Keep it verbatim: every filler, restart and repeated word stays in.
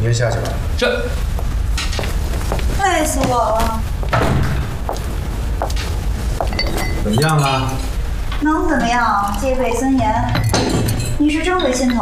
你先下去吧。 是。 累死我了。 怎么样啊？ 能怎么样？戒备森严。你是真会心疼